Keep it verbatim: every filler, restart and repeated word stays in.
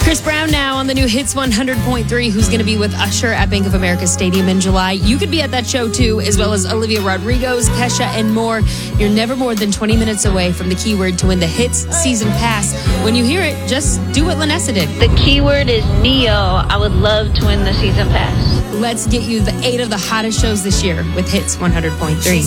Chris Brown now on the new Hits one hundred point three, who's going to be with Usher at Bank of America Stadium in July. You could be at that show too, as well as Olivia Rodrigo, Kesha, and more. You're never more than twenty minutes away from the keyword to win the Hits Season Pass. When you hear it, just do what Lanessa did. The keyword is Neo. I would love to win the Season Pass. Let's get you the eight of the hottest shows this year with Hits one hundred point three.